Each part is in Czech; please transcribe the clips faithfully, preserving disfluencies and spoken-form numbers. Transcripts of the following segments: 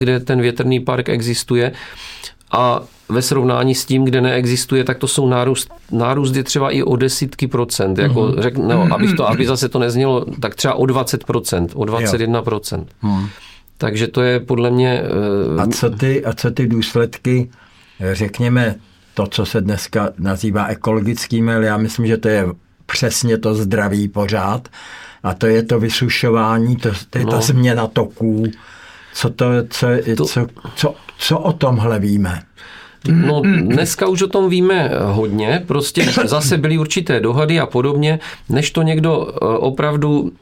kde ten větrný park existuje. A ve srovnání s tím, kde neexistuje, tak to jsou nárůst, nárůst je třeba i o desítky procent. Jako mm-hmm. řek, no, abych to, aby zase to neznělo, tak třeba o dvacet procent, o dvacet jedna procent. Mm. Takže to je podle mě... A co ty, a co ty důsledky, řekněme, to, co se dneska nazývá ekologickými, ale já myslím, že to je přesně to zdraví pořád, a to je to vysušování, to, to je no. ta změna toků. Co, to, co, to, co, co, co o tomhle víme? No, dneska už o tom víme hodně, prostě zase byly určité dohady a podobně, než to někdo opravdu uh,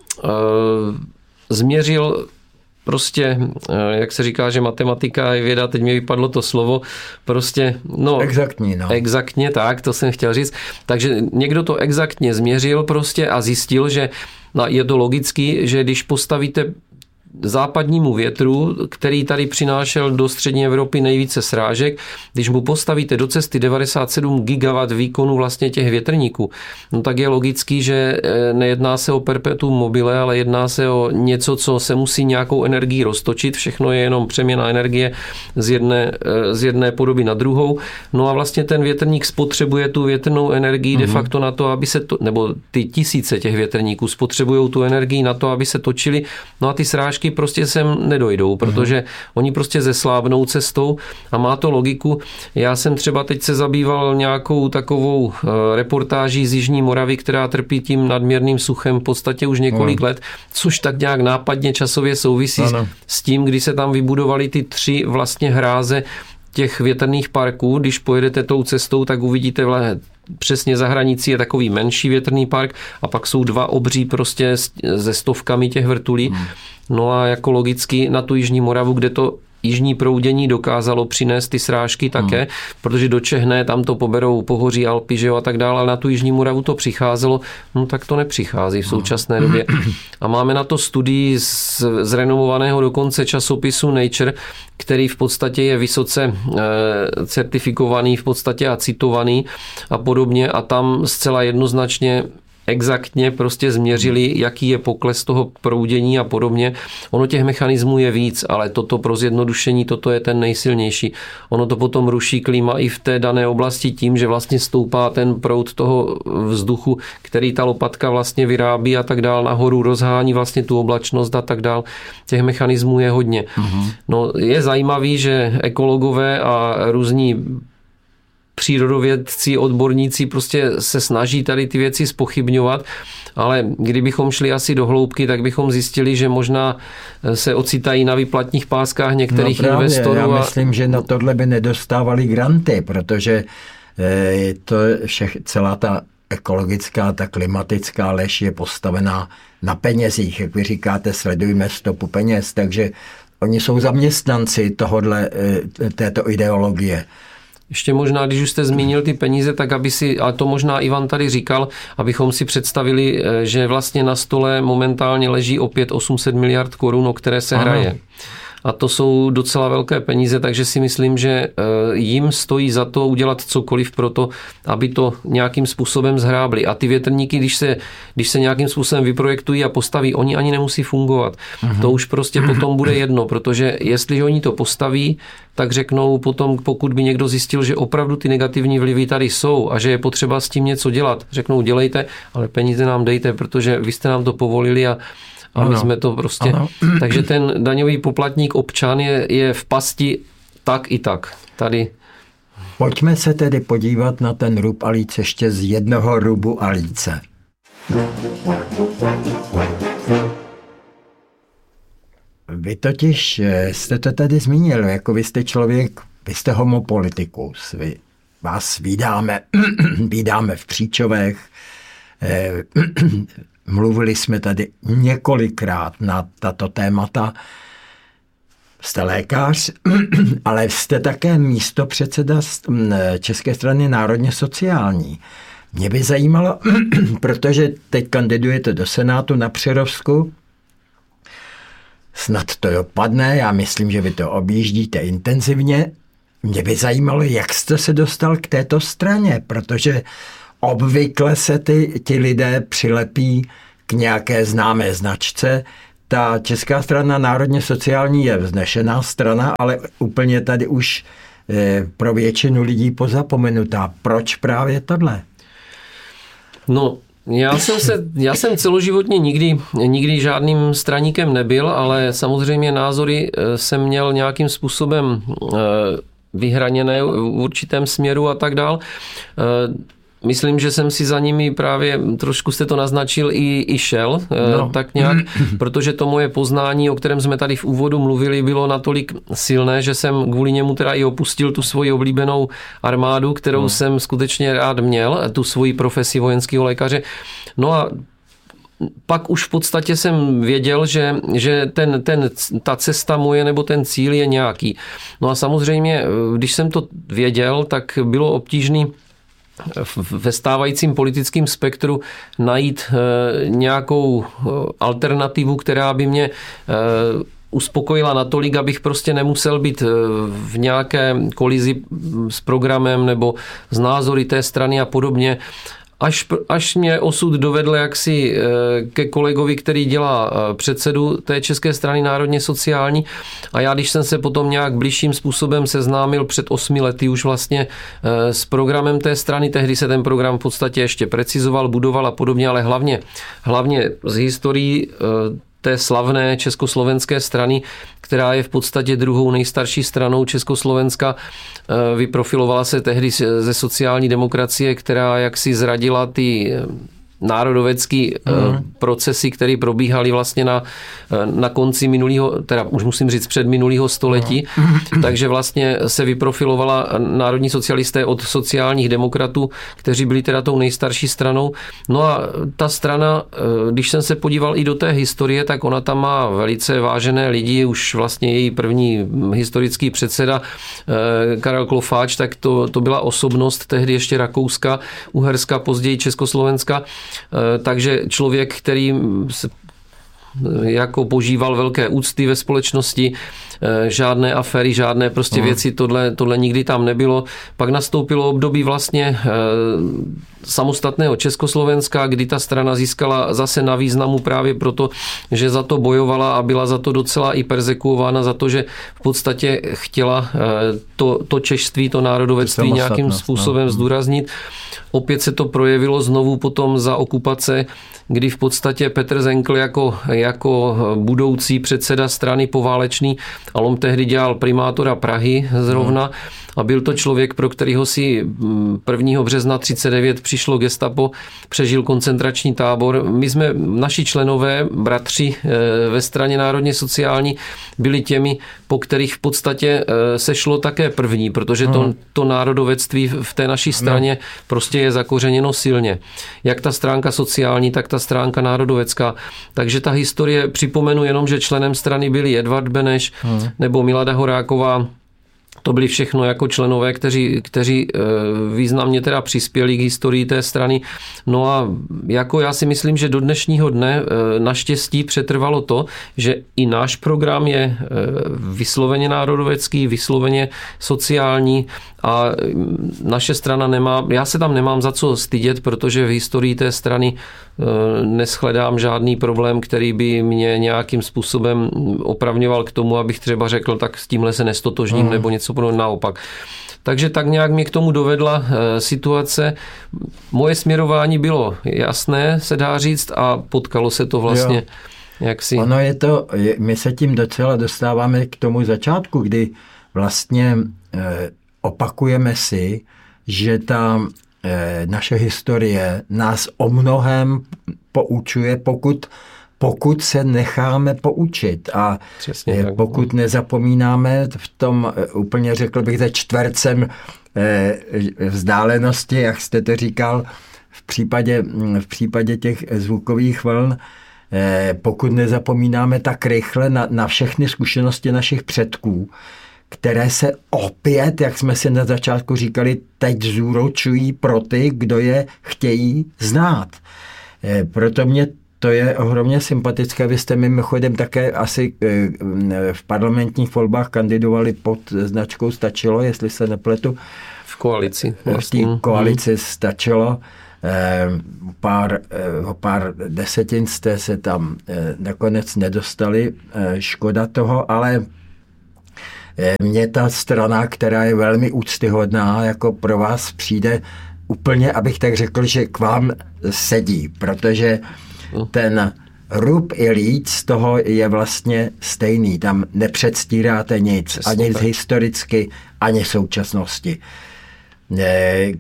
změřil. Prostě, jak se říká, že matematika je věda, teď mi vypadlo to slovo, prostě, no... Exaktní, no. Exaktně, tak, to jsem chtěl říct. Takže někdo to exaktně změřil prostě a zjistil, že no, je to logický, že když postavíte západnímu větru, který tady přinášel do střední Evropy nejvíce srážek, když mu postavíte do cesty devadesát sedm gigawatt výkonu vlastně těch větrníků, no tak je logický, že nejedná se o perpetuum mobile, ale jedná se o něco, co se musí nějakou energií roztočit, všechno je jenom přeměna energie z jedné, z jedné podoby na druhou. No a vlastně ten větrník spotřebuje tu větrnou energii mm-hmm. de facto na to, aby se to, nebo ty tisíce těch větrníků spotřebují tu energii na to, aby se točili, no a ty srážky prostě sem nedojdou, protože mm-hmm. oni prostě zeslábnou cestou a má to logiku. Já jsem třeba teď se zabýval nějakou takovou reportáží z Jižní Moravy, která trpí tím nadměrným suchem v podstatě už několik mm. let, což tak nějak nápadně časově souvisí ano. s tím, kdy se tam vybudovaly ty tři vlastně hráze těch větrných parků. Když pojedete tou cestou, tak uvidíte vle, přesně za hranicí je takový menší větrný park a pak jsou dva obří prostě se stovkami těch vrtulí. Hmm. No a jako logicky na tu Jižní Moravu, kde to jižní proudění dokázalo přinést ty srážky také, hmm. protože do Čehné tam to poberou pohoří Alpy, že jo, a tak dále, ale na tu Jižní Moravu to přicházelo, no tak to nepřichází v současné době. A máme na to studii z, z renomovaného dokonce časopisu Nature, který v podstatě je vysoce e, certifikovaný v podstatě a citovaný a podobně a tam zcela jednoznačně exaktně prostě změřili, jaký je pokles toho proudění a podobně. Ono těch mechanismů je víc, ale toto pro zjednodušení, toto je ten nejsilnější. Ono to potom ruší klima i v té dané oblasti tím, že vlastně stoupá ten proud toho vzduchu, který ta lopatka vlastně vyrábí a tak dál nahoru, rozhání vlastně tu oblačnost a tak dál. Těch mechanismů je hodně. Mm-hmm. No, je zajímavý, že ekologové a různí přírodovědci, odborníci prostě se snaží tady ty věci zpochybňovat, ale kdybychom šli asi do hloubky, tak bychom zjistili, že možná se ocitají na výplatních páskách některých no právě, investorů. Já a... myslím, že na tohle by nedostávali granty, protože to všech, celá ta ekologická, ta klimatická lež je postavená na penězích. Jak vy říkáte, sledujme stopu peněz, takže oni jsou zaměstnanci tohodle, této ideologie. Ještě možná, když už jste zmínil ty peníze, tak aby si, a to možná Ivan tady říkal, abychom si představili, že vlastně na stole momentálně leží opět osm set miliard korun, o které se ano. hraje. A to jsou docela velké peníze, takže si myslím, že jim stojí za to udělat cokoliv pro to, aby to nějakým způsobem zhrábli. A ty větrníky, když se, když se nějakým způsobem vyprojektují a postaví, oni ani nemusí fungovat. Uh-huh. To už prostě potom bude jedno, protože jestli oni to postaví, tak řeknou potom, pokud by někdo zjistil, že opravdu ty negativní vlivy tady jsou a že je potřeba s tím něco dělat, řeknou dělejte, ale peníze nám dejte, protože vy jste nám to povolili a A my ano. jsme to prostě... Ano. Takže ten daňový poplatník občan je, je v pasti tak i tak. Tady. Pojďme se tedy podívat na ten rub a líc ještě z jednoho rubu a líce. Vy totiž jste to tady zmínil, jako vy jste člověk, vy jste homo politicus. Vy, vás vídáme, vídáme v Příčovech, eh, mluvili jsme tady několikrát na tato témata. Jste lékař, ale jste také místopředseda České strany národně sociální. Mě by zajímalo, protože teď kandidujete do Senátu na Přerovsku, snad to dopadne, já myslím, že vy to objíždíte intenzivně. Mě by zajímalo, jak jste se dostal k této straně, protože obvykle se ty, ti lidé přilepí k nějaké známé značce. ta Česká strana národně sociální je vznešená strana, ale úplně tady už pro většinu lidí pozapomenutá. Proč právě tohle? No, já jsem, se, já jsem celoživotně nikdy, nikdy žádným straníkem nebyl, ale samozřejmě názory jsem měl nějakým způsobem vyhraněné v určitém směru a tak dál. Myslím, že jsem si za nimi právě, trošku jste to naznačil, i, i šel, no. tak nějak, protože to moje poznání, o kterém jsme tady v úvodu mluvili, bylo natolik silné, že jsem kvůli němu teda i opustil tu svoji oblíbenou armádu, kterou no. jsem skutečně rád měl, tu svoji profesi vojenského lékaře. No a pak už v podstatě jsem věděl, že, že ten, ten, ta cesta moje nebo ten cíl je nějaký. No a samozřejmě, když jsem to věděl, tak bylo obtížný ve stávajícím politickém spektru najít nějakou alternativu, která by mě uspokojila natolik, abych prostě nemusel být v nějaké kolizi s programem nebo s názory té strany a podobně. Až, až mě osud dovedl jaksi ke kolegovi, který dělá předsedu té České strany národně sociální, a já, když jsem se potom nějak bližším způsobem seznámil před osmi lety už vlastně s programem té strany, tehdy se ten program v podstatě ještě precizoval, budoval a podobně, ale hlavně, hlavně z historií té slavné československé strany, která je v podstatě druhou nejstarší stranou Československa, vyprofilovala se tehdy ze sociální demokracie, která jaksi zradila ty národovecký mm. procesy, které probíhaly vlastně na, na konci minulého, teda už musím říct před minulého století, mm. takže vlastně se vyprofilovala národní socialisté od sociálních demokratů, kteří byli teda tou nejstarší stranou. No a ta strana, když jsem se podíval i do té historie, tak ona tam má velice vážené lidi, už vlastně její první historický předseda Karel Klofáč, tak to, to byla osobnost tehdy ještě Rakouska, Uherska, později Československa. Takže člověk, který jako požíval velké úcty ve společnosti, žádné aféry, žádné prostě věci, tohle, tohle nikdy tam nebylo. Pak nastoupilo období vlastně samostatného Československa, kdy ta strana získala zase na významu právě proto, že za to bojovala a byla za to docela i perzekuována, za to, že v podstatě chtěla to, to češství, to národovectví nějakým způsobem no. zdůraznit. Opět se to projevilo znovu potom za okupace, kdy v podstatě Petr Zenkl jako, jako budoucí předseda strany poválečný, ale on tehdy dělal primátora Prahy zrovna a byl to člověk, pro kterého si prvního března třicet devět přišlo gestapo, přežil koncentrační tábor. My jsme, naši členové, bratři ve straně národně sociální, byli těmi, po kterých v podstatě se šlo také první, protože to, to národovectví v té naší straně prostě je zakořeněno silně. Jak ta stránka sociální, tak ta stránka národovecká. Takže ta historie, připomenu jenom, že členem strany byli Edvard Beneš hmm. nebo Milada Horáková. To byli všechno jako členové, kteří, kteří významně teda přispěli k historii té strany. No a jako já si myslím, že do dnešního dne naštěstí přetrvalo to, že i náš program je vysloveně národovecký, vysloveně sociální a naše strana nemá, já se tam nemám za co stydět, protože v historii té strany neschledám žádný problém, který by mě nějakým způsobem opravňoval k tomu, abych třeba řekl, tak s tímhle se nestotožním mm. nebo něco podobného, naopak. Takže tak nějak mě k tomu dovedla situace. Moje směrování bylo jasné, se dá říct, a potkalo se to vlastně jaksi. Ono je to, my se tím docela dostáváme k tomu začátku, kdy vlastně eh, opakujeme si, že ta eh, naše historie nás o mnohem poučuje, pokud pokud se necháme poučit a Přesně, pokud nezapomínáme v tom, úplně řekl bych, za čtvercem vzdálenosti, jak jste to říkal, v případě, v případě těch zvukových vln, pokud nezapomínáme tak rychle na, na všechny zkušenosti našich předků, které se opět, jak jsme si na začátku říkali, teď zúročují pro ty, kdo je chtějí znát. Proto mě to je ohromně sympatické. Vy jste mimochodem také asi v parlamentních volbách kandidovali pod značkou Stačilo, jestli se nepletu. V koalici. V té koalici Stačilo. O pár, o pár desetin jste se tam nakonec nedostali, škoda toho, ale mně ta strana, která je velmi úctyhodná, jako pro vás přijde úplně, abych tak řekl, že k vám sedí, protože ten rub i líc z toho je vlastně stejný. Tam nepředstíráte nic, přesně ani tak. Z historicky, ani současnosti. E,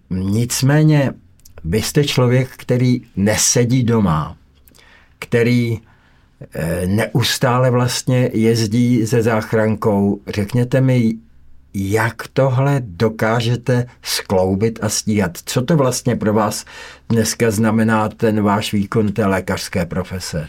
nicméně vy jste člověk, který nesedí doma, který e, neustále vlastně jezdí se záchrankou. Řekněte mi, jak tohle dokážete skloubit a stíhat? Co to vlastně pro vás dneska znamená ten váš výkon té lékařské profese?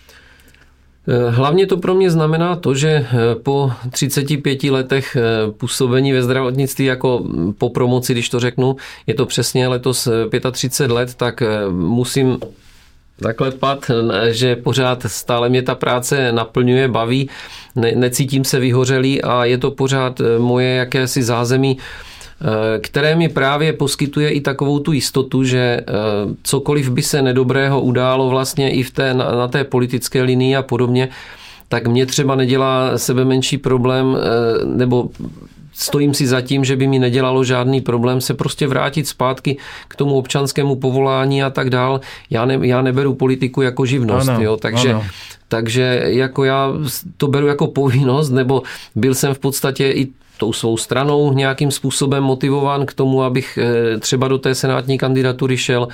Hlavně to pro mě znamená to, že po třiceti pěti letech působení ve zdravotnictví, jako po promoci, když to řeknu, je to přesně letos třicet pět let, tak musím zaklepat, že pořád stále mě ta práce naplňuje, baví, ne, necítím se vyhořelý a je to pořád moje jakési zázemí, které mi právě poskytuje i takovou tu jistotu, že cokoliv by se nedobrého událo vlastně i v té, na, na té politické linii a podobně, tak mě třeba nedělá sebe menší problém, nebo stojím si za tím, že by mi nedělalo žádný problém se prostě vrátit zpátky k tomu občanskému povolání a tak dál. Já, ne, já neberu politiku jako živnost, ano, jo, takže, ano. takže jako já to beru jako povinnost, nebo byl jsem v podstatě i tou svou stranou nějakým způsobem motivován k tomu, abych třeba do té senátní kandidatury šel.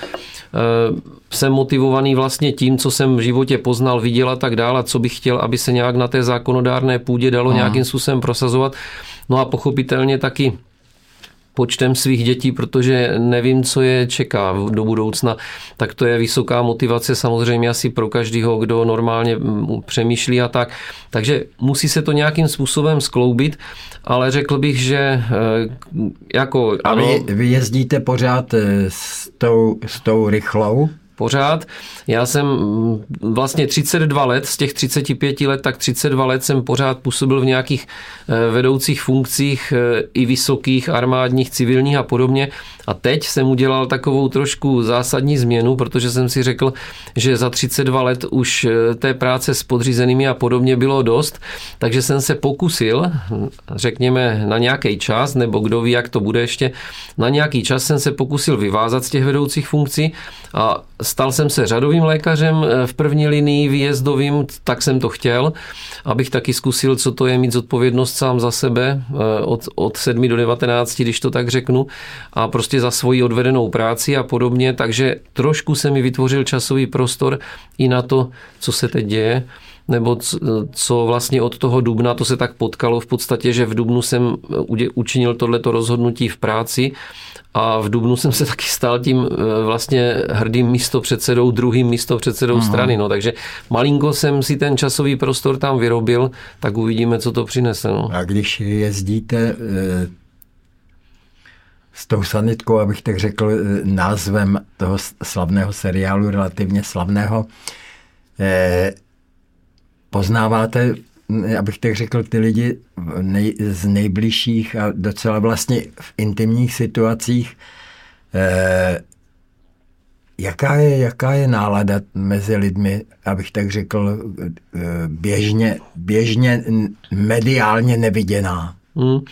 Jsem motivovaný vlastně tím, co jsem v životě poznal, viděl a tak dále, a co bych chtěl, aby se nějak na té zákonodárné půdě dalo Aha. nějakým způsobem prosazovat. No a pochopitelně taky počtem svých dětí, protože nevím, co je čeká do budoucna, tak to je vysoká motivace samozřejmě asi pro každého, kdo normálně přemýšlí a tak. Takže musí se to nějakým způsobem skloubit, ale řekl bych, že jako... A vy, vy jezdíte pořád s tou, s tou rychlou? Pořád. Já jsem vlastně třicet dva let, z těch třiceti pěti let, tak třicet dva let jsem pořád působil v nějakých vedoucích funkcích, i vysokých, armádních, civilních a podobně. A teď jsem udělal takovou trošku zásadní změnu, protože jsem si řekl, že za třicet dva let už té práce s podřízenými a podobně bylo dost, takže jsem se pokusil, řekněme na nějaký čas, nebo kdo ví, jak to bude ještě, na nějaký čas jsem se pokusil vyvázat z těch vedoucích funkcí a stal jsem se řadovým lékařem v první linii, výjezdovým, tak jsem to chtěl, abych taky zkusil, co to je mít zodpovědnost sám za sebe od, od sedmi do devatenácti, když to tak řeknu, a prostě za svoji odvedenou práci a podobně, takže trošku se mi vytvořil časový prostor i na to, co se teď děje, nebo co vlastně od toho dubna, to se tak potkalo v podstatě, že v dubnu jsem učinil tohleto rozhodnutí v práci a v dubnu jsem se taky stal tím vlastně hrdým místopředsedou, druhým místopředsedou Aha. strany. No, takže malinko jsem si ten časový prostor tam vyrobil, tak uvidíme, co to přinese. No. A když jezdíte s tou sanitkou, abych tak řekl názvem toho slavného seriálu, relativně slavného, poznáváte, abych tak řekl, ty lidi nej, z nejbližších a docela vlastně v intimních situacích. Eh, jaká je, jaká je nálada mezi lidmi, abych tak řekl, běžně, běžně mediálně neviděná? Hmm. uh.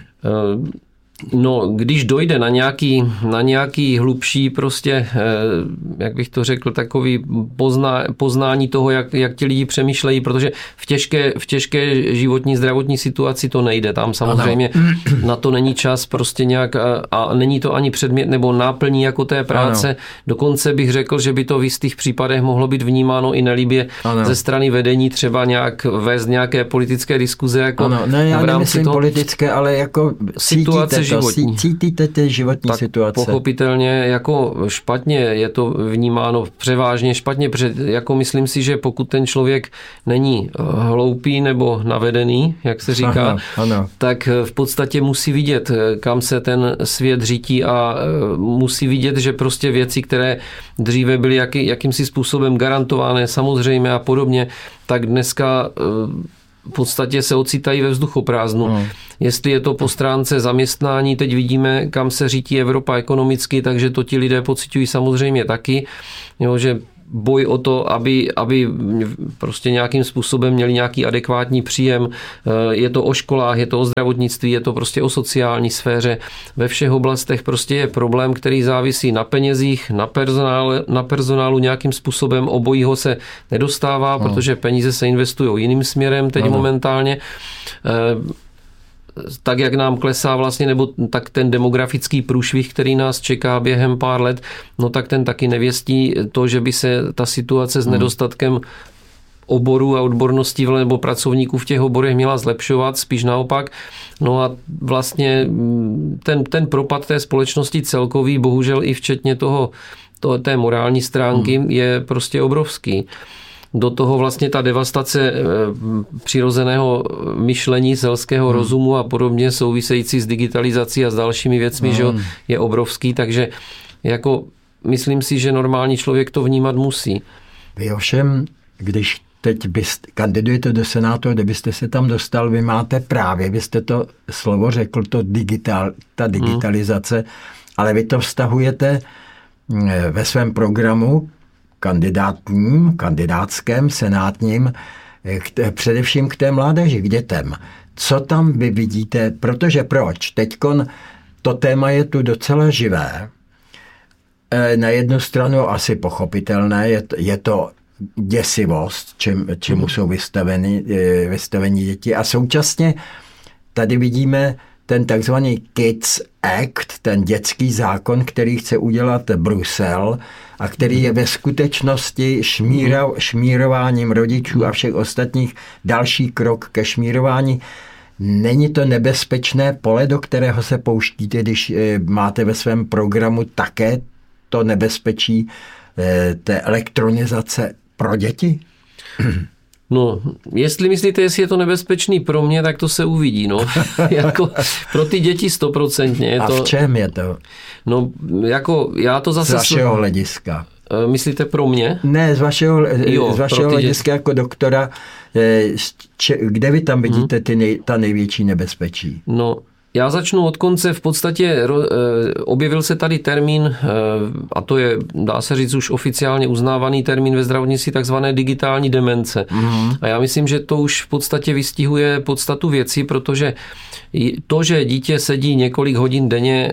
No, když dojde na nějaký, na nějaký hlubší prostě, jak bych to řekl, takový pozná, poznání toho, jak, jak ti lidi přemýšlejí, protože v těžké, v těžké životní, zdravotní situaci to nejde. Tam samozřejmě ano. na to není čas prostě nějak a, a není to ani předmět nebo náplní jako té práce. Ano. Dokonce bych řekl, že by to v jistých případech mohlo být vnímáno i nelíbě ano. ze strany vedení, třeba nějak vést nějaké politické diskuze. Jako ano, ne, já v rámci nemyslím toho, politické, ale jako situace životní. Cítíte ty životní tak situace? Pochopitelně jako špatně je to vnímáno, převážně špatně, protože jako myslím si, že pokud ten člověk není hloupý nebo navedený, jak se říká, ano, ano. tak v podstatě musí vidět, kam se ten svět řítí a musí vidět, že prostě věci, které dříve byly jaký, jakýmsi způsobem garantované, samozřejmě a podobně, tak dneska v podstatě se ocitají ve vzduchoprázdnu. Hmm. Jestli je to po stránce zaměstnání, teď vidíme, kam se řítí Evropa ekonomicky, takže to ti lidé pociťují samozřejmě taky, jo, že boj o to, aby, aby prostě nějakým způsobem měli nějaký adekvátní příjem. Je to o školách, je to o zdravotnictví, je to prostě o sociální sféře. Ve všech oblastech prostě je problém, který závisí na penězích, na personálu, na personálu nějakým způsobem. Obojího se nedostává, no. protože peníze se investují jiným směrem teď no. momentálně. Tak, jak nám klesá vlastně, nebo tak ten demografický průšvih, který nás čeká během pár let, no tak ten taky nevěstí to, že by se ta situace s nedostatkem oborů a odborností nebo pracovníků v těch oborech měla zlepšovat, spíš naopak. No a vlastně ten, ten propad té společnosti celkový, bohužel i včetně toho, to, té morální stránky, hmm. je prostě obrovský. Do toho vlastně ta devastace přirozeného myšlení, selského hmm. rozumu a podobně související s digitalizací a s dalšími věcmi, hmm. že je obrovský, takže jako myslím si, že normální člověk to vnímat musí. Vy ovšem, když teď byste, kandidujete do Senátu, kdybyste se tam dostal, vy máte právě, byste to slovo řekl, to digital, ta digitalizace, hmm. ale vy to vztahujete ve svém programu kandidátním, kandidátském, senátním, k té, především k té mládeži, k dětem. Co tam vy vidíte? Protože proč? Teďkon to téma je tu docela živé. Na jednu stranu asi pochopitelné, je, je to děsivost, čem, čemu mm. jsou vystaveni, vystaveni děti. A současně tady vidíme ten takzvaný Kids Act, ten dětský zákon, který chce udělat Brusel a který je ve skutečnosti šmíra, šmírováním rodičů a všech ostatních další krok ke šmírování. Není to nebezpečné pole, do kterého se pouštíte, když máte ve svém programu také to nebezpečí té elektronizace pro děti? No, jestli myslíte, jestli je to nebezpečný pro mě, tak to se uvidí, no. Jako pro ty děti stoprocentně. Je A to... v čem je to? No, jako já to zase... Z vašeho hlediska. Myslíte pro mě? Ne, z vašeho, jo, z vašeho hlediska jako doktora, kde vy tam vidíte ty nej, ta největší nebezpečí? No, já začnu od konce. V podstatě objevil se tady termín, a to je, dá se říct, už oficiálně uznávaný termín ve zdravotnictví, takzvané digitální demence. Mm-hmm. A já myslím, že to už v podstatě vystihuje podstatu věci, protože to, že dítě sedí několik hodin denně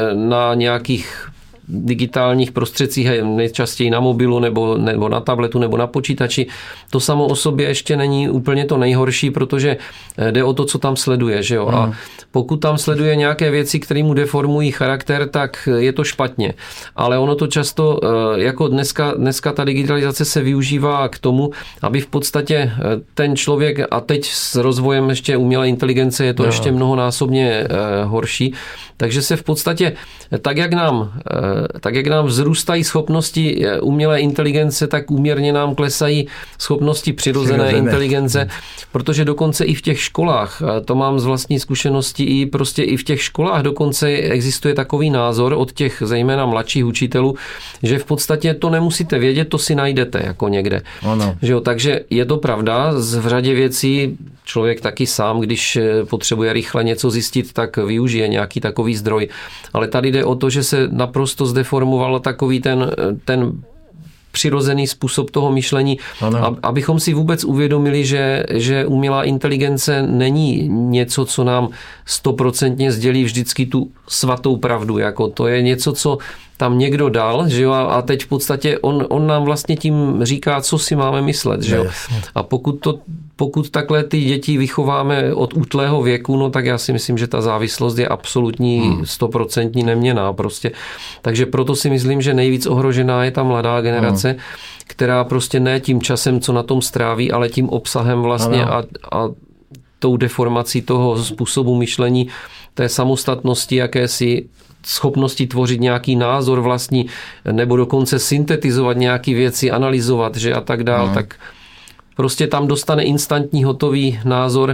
na nějakých digitálních prostředcích, nejčastěji na mobilu nebo, nebo na tabletu nebo na počítači, to samo o sobě ještě není úplně to nejhorší, protože jde o to, co tam sleduje. Že jo? Mm. A pokud tam sleduje nějaké věci, které mu deformují charakter, tak je to špatně. Ale ono to často, jako dneska, dneska ta digitalizace se využívá k tomu, aby v podstatě ten člověk, a teď s rozvojem ještě umělé inteligence je to no. ještě mnohonásobně horší, takže se v podstatě, tak jak nám, tak jak nám vzrůstají schopnosti umělé inteligence, tak úměrně nám klesají schopnosti přirozené, přirozené inteligence, protože dokonce i v těch školách, to mám z vlastní zkušenosti, i prostě i v těch školách dokonce existuje takový názor od těch zejména mladších učitelů, že v podstatě to nemusíte vědět, to si najdete jako někde. Ano. Že jo, takže je to pravda, v řadě věcí člověk taky sám, když potřebuje rychle něco zjistit, tak využije nějaký takový zdroj. Ale tady jde o to, že se naprosto zdeformoval takový ten, ten přirozený způsob toho myšlení, ano. abychom si vůbec uvědomili, že, že umělá inteligence není něco, co nám stoprocentně sdělí vždycky tu svatou pravdu. Jako to je něco, co tam někdo dal, že jo, a teď v podstatě on, on nám vlastně tím říká, co si máme myslet, že jo. A pokud to, pokud takhle ty děti vychováme od útlého věku, no tak já si myslím, že ta závislost je absolutní, stoprocentní neměnná prostě. Takže proto si myslím, že nejvíc ohrožená je ta mladá generace, hmm. která prostě ne tím časem, co na tom stráví, ale tím obsahem vlastně a, a tou deformací toho způsobu myšlení, té samostatnosti, jakési schopnosti tvořit nějaký názor vlastní, nebo dokonce syntetizovat nějaké věci, analyzovat, že a tak dál, hmm. tak prostě tam dostane instantní hotový názor.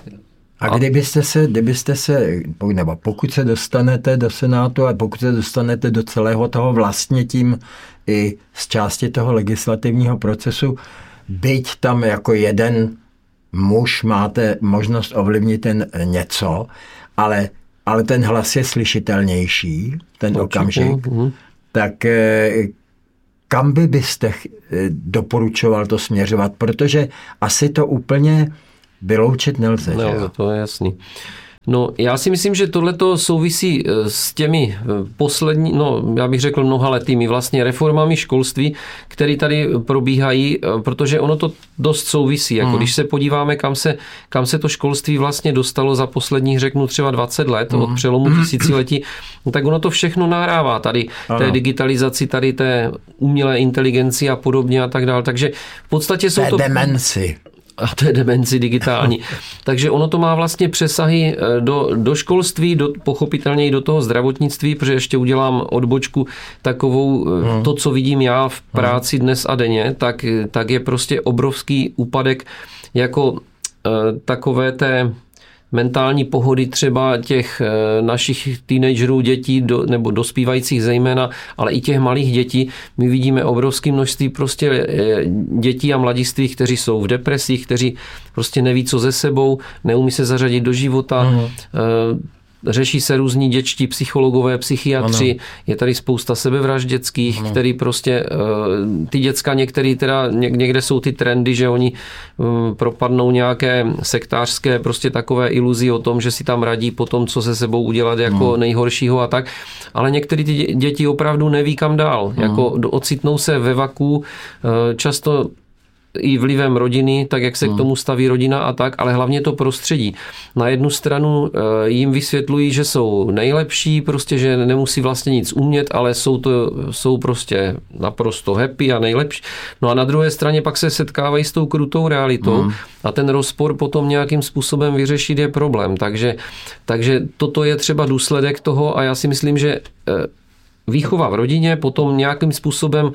A, a kdybyste se, kdybyste se, nebo pokud se dostanete do Senátu a pokud se dostanete do celého toho vlastně tím i z části toho legislativního procesu, byť tam jako jeden muž máte možnost ovlivnit ten něco, ale, ale ten hlas je slyšitelnější, ten Určitě. okamžik, mm. tak kam by byste doporučoval to směřovat? Protože asi to úplně vyloučit nelze. Nelze, že? to je jasný. No, já si myslím, že tohleto souvisí s těmi poslední, no, já bych řekl mnohaletými vlastně reformami školství, které tady probíhají, protože ono to dost souvisí. Jako, mm. Když se podíváme, kam se, kam se to školství vlastně dostalo za posledních, řeknu třeba dvacet let, mm. od přelomu tisíciletí, tak ono to všechno nahrává tady ano. té digitalizaci, tady té umělé inteligenci a podobně a tak dále. Takže v podstatě jsou to... demenci. A to je demenci digitální. Takže ono to má vlastně přesahy do, do školství, do, pochopitelně i do toho zdravotnictví, protože ještě udělám odbočku takovou, hmm. to, co vidím já v práci dnes a denně, tak, tak je prostě obrovský úpadek jako e, takové té mentální pohody třeba těch našich teenagerů, dětí do, nebo dospívajících zejména, ale i těch malých dětí. My vidíme obrovské množství prostě dětí a mladistvých, kteří jsou v depresích, kteří prostě neví, co ze sebou, neumí se zařadit do života, mm. řeší se různí dětští psychologové, psychiatři, ano. je tady spousta sebevražd dětských, ano. který prostě, ty děcka některý teda, někde jsou ty trendy, že oni propadnou nějaké sektářské prostě takové iluzi o tom, že si tam radí po tom, co se sebou udělat jako ano. nejhoršího a tak, ale některé ty děti opravdu neví kam dál, ano. jako ocitnou se ve vaku, často i vlivem rodiny, tak jak se k tomu staví rodina a tak, ale hlavně to prostředí. Na jednu stranu jim vysvětlují, že jsou nejlepší, prostě, že nemusí vlastně nic umět, ale jsou to, jsou prostě naprosto happy a nejlepší. No a na druhé straně pak se setkávají s tou krutou realitou mm. a ten rozpor potom nějakým způsobem vyřešit je problém. Takže, takže toto je třeba důsledek toho a já si myslím, že výchova v rodině potom nějakým způsobem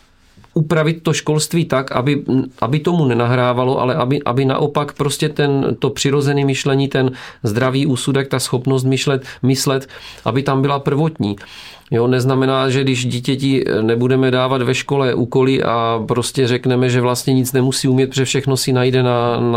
upravit to školství tak, aby, aby tomu nenahrávalo, ale aby, aby naopak prostě ten, to přirozené myšlení, ten zdravý úsudek, ta schopnost myšlet, myslet, aby tam byla prvotní. Jo, neznamená, že když dítěti nebudeme dávat ve škole úkoly a prostě řekneme, že vlastně nic nemusí umět, protože všechno si najde na, na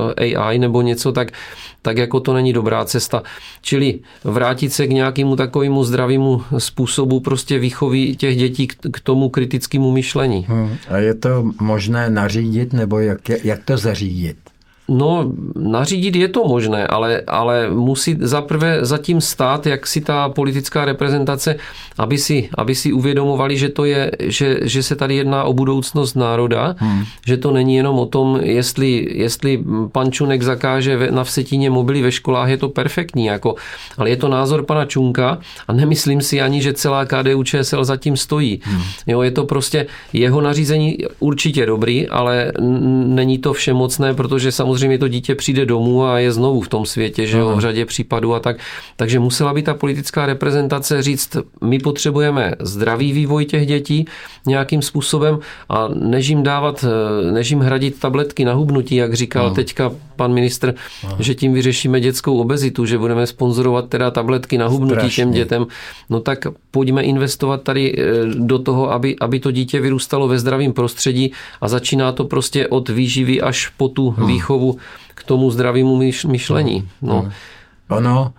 A I nebo něco, tak, tak jako to není dobrá cesta. Čili vrátit se k nějakému takovému zdravému způsobu prostě výchovy těch dětí k tomu kritickému myšlení. Hmm. A je to možné nařídit nebo jak, jak to zařídit? No, nařídit je to možné, ale, ale musí zaprvé zatím stát, jak si ta politická reprezentace, aby si, aby si uvědomovali, že, to je, že, že se tady jedná o budoucnost národa, hmm. že to není jenom o tom, jestli, jestli pan Čunek zakáže na Vsetíně mobily ve školách, je to perfektní, jako, ale je to názor pana Čunka a nemyslím si ani, že celá K D U Č S L zatím stojí. Hmm. Jo, je to prostě jeho nařízení určitě dobrý, ale není to všemocné, protože samozřejmě Samozřejmě to dítě přijde domů a je znovu v tom světě, že jo, v řadě případů a tak. Takže musela by ta politická reprezentace říct, my potřebujeme zdravý vývoj těch dětí nějakým způsobem a než jim dávat, než jim hradit tabletky na hubnutí, jak říkal Aha. teďka pan ministr, Aha. že tím vyřešíme dětskou obezitu, že budeme sponzorovat teda tabletky na hubnutí Strašně. těm dětem. No tak pojďme investovat tady do toho, aby, aby to dítě vyrůstalo ve zdravém prostředí a začíná to prostě od výživy až po tu Aha. výchovu k tomu zdravému myšlení. No. Ono,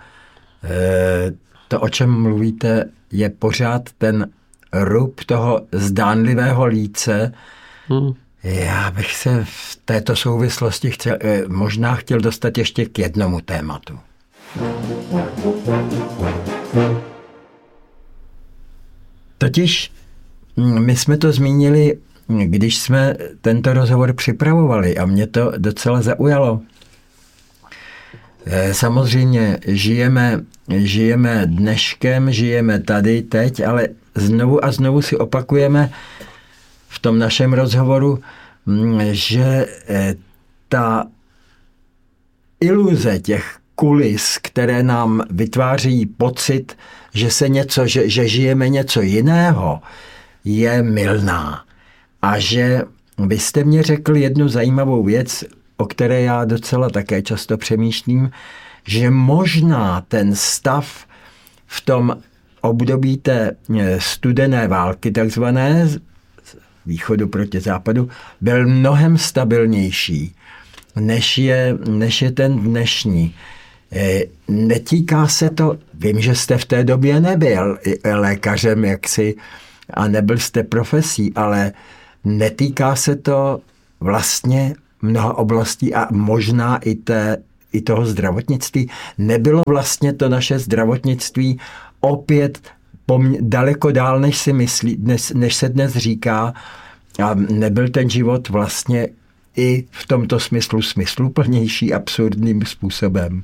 to, o čem mluvíte, je pořád ten rub toho zdánlivého líce. Hmm. Já bych se v této souvislosti chtěl, možná chtěl dostat ještě k jednomu tématu. Totiž my jsme to zmínili, když jsme tento rozhovor připravovali a mě to docela zaujalo. Samozřejmě žijeme, žijeme dneškem, žijeme tady, teď, ale znovu a znovu si opakujeme v tom našem rozhovoru, že ta iluze těch kulis, které nám vytváří pocit, že se něco, že, že žijeme něco jiného, je mylná. A že byste mě řekl jednu zajímavou věc, o které já docela také často přemýšlím, že možná ten stav v tom období té studené války, takzvané východu proti západu, byl mnohem stabilnější než je, než je ten dnešní. Netýká se to, vím, že jste v té době nebyl lékařem jaksi a nebyl jste profesí, ale netýká se to vlastně mnoha oblastí a možná i, té, i toho zdravotnictví. Nebylo vlastně to naše zdravotnictví opět pomě- daleko dál, než si myslí, než, než se dnes říká, a nebyl ten život vlastně i v tomto smyslu smysluplnější absurdním způsobem.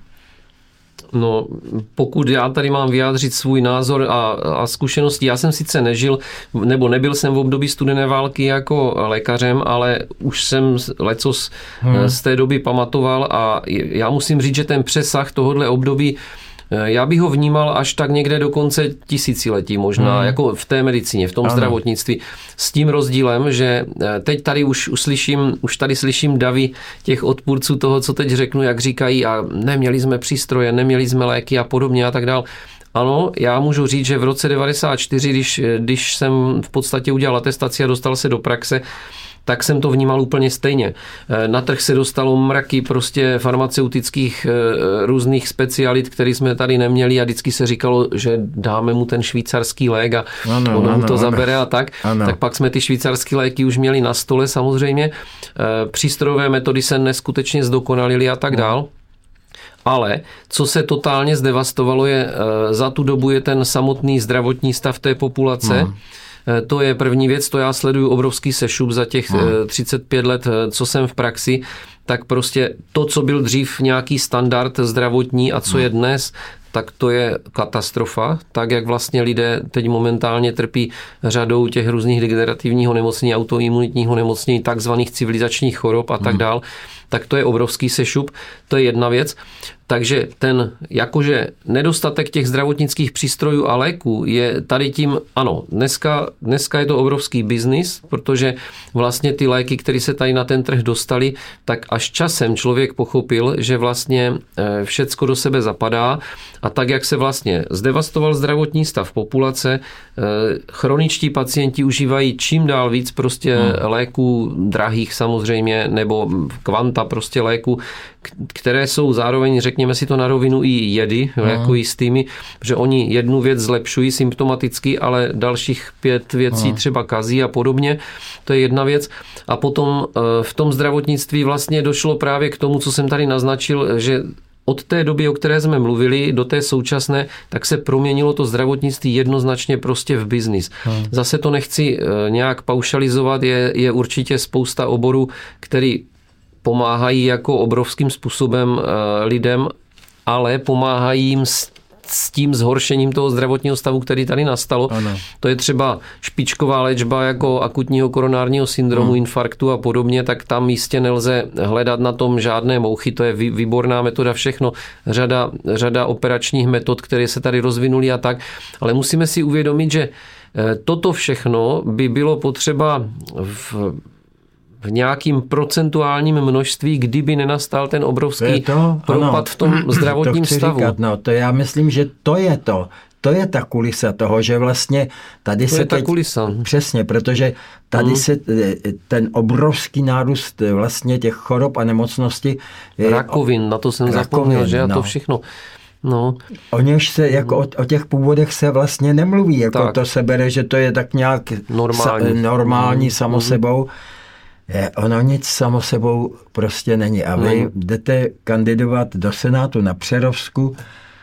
No, pokud já tady mám vyjádřit svůj názor a, a zkušenosti, já jsem sice nežil, nebo nebyl jsem v období studené války jako lékařem, ale už jsem lecos hmm. z té doby pamatoval a já musím říct, že ten přesah tohohle období, já bych ho vnímal až tak někde do konce tisíciletí možná, hmm. jako v té medicíně, v tom ano. zdravotnictví. S tím rozdílem, že teď tady už uslyším, už tady slyším davy těch odpůrců toho, co teď řeknu, jak říkají, a neměli jsme přístroje, neměli jsme léky a podobně a tak dál. Ano, já můžu říct, že v roce devadesát čtyři, když, když jsem v podstatě udělal atestaci a dostal se do praxe, tak jsem to vnímal úplně stejně. Na trh se dostalo mraky prostě farmaceutických různých specialit, které jsme tady neměli a vždycky se říkalo, že dáme mu ten švýcarský lék a ano, ono mu to ano, zabere ano. a tak. Ano. Tak pak jsme ty švýcarské léky už měli na stole samozřejmě. Přístrojové metody se neskutečně zdokonalily a tak dál. Ale co se totálně zdevastovalo je, za tu dobu je ten samotný zdravotní stav té populace. Hmm. To je první věc, to já sleduju obrovský sešup za těch hmm. třicet pět let, co jsem v praxi, tak prostě to, co byl dřív nějaký standard zdravotní a co hmm. je dnes, tak to je katastrofa. Tak, jak vlastně lidé teď momentálně trpí řadou těch různých degenerativního nemocnění, autoimunitního nemocnění, takzvaných civilizačních chorob a tak hmm. dál, tak to je obrovský sešup. To je jedna věc. Takže ten jakože nedostatek těch zdravotnických přístrojů a léků je tady tím, ano, dneska, dneska je to obrovský biznis, protože vlastně ty léky, které se tady na ten trh dostaly, tak až časem člověk pochopil, že vlastně všecko do sebe zapadá a tak, jak se vlastně zdevastoval zdravotní stav populace, chroničtí pacienti užívají čím dál víc prostě hmm. léků drahých samozřejmě, nebo kvanta prostě léků, které jsou zároveň, řekněme si to na rovinu, i jedy, hmm. jako jistými, že oni jednu věc zlepšují symptomaticky, ale dalších pět věcí hmm. třeba kazí a podobně. To je jedna věc. A potom v tom zdravotnictví vlastně došlo právě k tomu, co jsem tady naznačil, že od té doby, o které jsme mluvili, do té současné, tak se proměnilo to zdravotnictví jednoznačně prostě v biznis. Hmm. Zase to nechci nějak paušalizovat, je, je určitě spousta oborů, který pomáhají jako obrovským způsobem lidem, ale pomáhají jim s, s tím zhoršením toho zdravotního stavu, který tady nastalo. Ano. To je třeba špičková léčba jako akutního koronárního syndromu, hmm. infarktu a podobně, tak tam jistě nelze hledat na tom žádné mouchy, to je výborná metoda, všechno, řada, řada operačních metod, které se tady rozvinuly a tak, ale musíme si uvědomit, že toto všechno by bylo potřeba v v nějakým procentuálním množství, kdyby nenastal ten obrovský to, propad ano, v tom zdravotním to stavu. Říkat, no, to já myslím, že to je to. To je ta kulisa toho, že vlastně tady to se je ta teď, kulisa. Přesně, protože tady hmm. se ten obrovský nárůst vlastně těch chorob a nemocnosti. Rakovin, na to jsem rakovin, zapomněl, že a no. to všechno. No. O něž se, jako o, o těch původech se vlastně nemluví, jako tak. to se bere, že to je tak nějak normální, sa, normální hmm. samo sebou. Je, ono nic samo sebou prostě není. A vy hmm. jdete kandidovat do Senátu na Přerovsku,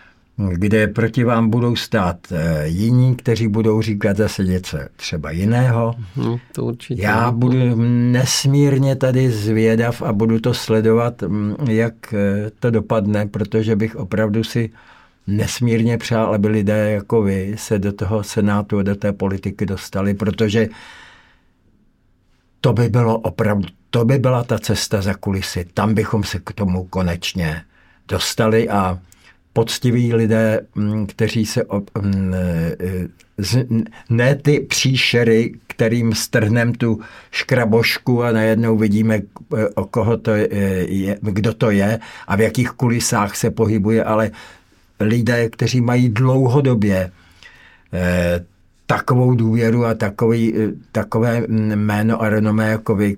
kde proti vám budou stát jiní, kteří budou říkat zase něco třeba jiného. Hmm, to určitě. Já budu nesmírně tady zvědav a budu to sledovat, jak to dopadne, protože bych opravdu si nesmírně přál, aby lidé jako vy se do toho Senátu a do té politiky dostali, protože to by bylo opravdu, to by byla ta cesta za kulisy. Tam bychom se k tomu konečně dostali a poctiví lidé, kteří se ne ty příšery, kterým strhnem tu škrabošku a najednou vidíme, o koho to je, kdo to je a v jakých kulisách se pohybuje, ale lidé, kteří mají dlouhodobě takovou důvěru a takový, takové jméno a renomé jako vy,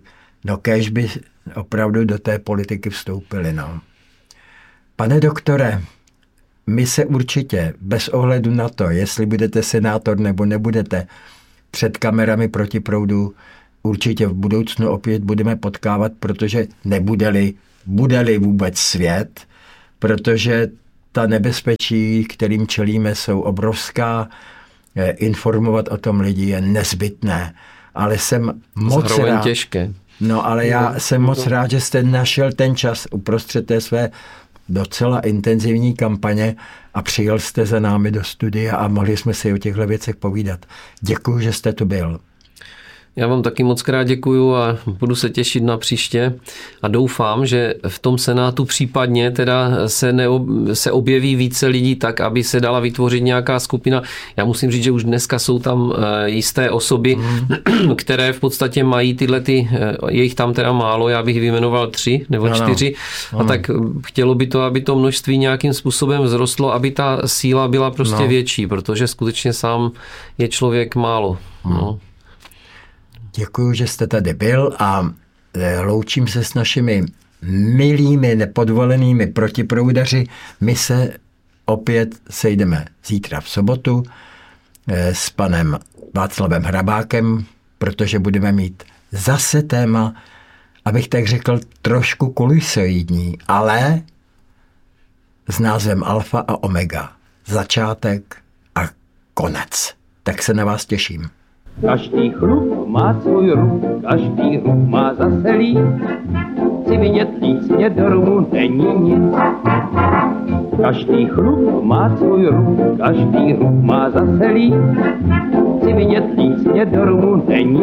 no kéž by opravdu do té politiky vstoupili. No. Pane doktore, my se určitě, bez ohledu na to, jestli budete senátor nebo nebudete, před kamerami Proti proudu určitě v budoucnu opět budeme potkávat, protože nebude-li, bude-li vůbec svět, protože ta nebezpečí, kterým čelíme, jsou obrovská. Informovat o tom lidi je nezbytné, ale jsem moc Zároveň rád. těžké. No, ale já jsem moc rád, že jste našel ten čas uprostřed té své docela intenzivní kampaně a přijel jste za námi do studia a mohli jsme si o těchto věcech povídat. Děkuji, že jste tu byl. Já vám taky moc krát děkuju a budu se těšit na příště a doufám, že v tom Senátu případně teda se, neob, se objeví více lidí tak, aby se dala vytvořit nějaká skupina. Já musím říct, že už dneska jsou tam jisté osoby, mm. které v podstatě mají tyhle ty, je jich tam teda málo, já bych vyjmenoval tři nebo ano. čtyři a ano. tak chtělo by to, aby to množství nějakým způsobem vzrostlo, aby ta síla byla prostě no. větší, protože skutečně sám je člověk málo. Mm. No. Děkuji, že jste tady byl a loučím se s našimi milými nepodvolenými protiproudaři. My se opět sejdeme zítra v sobotu s panem Václavem Hrabákem, protože budeme mít zase téma, abych tak řekl, trošku kulisoidní, ale s názvem Alfa a Omega. Začátek a konec. Tak se na vás těším. Každý chlup má svůj ruch, každý ruch má zase líp. Chci vidět lícně do rumu, není nic. Každý chlup má svůj ruch, každý ruch má zase líp. Chci vidět lícně do rumu, není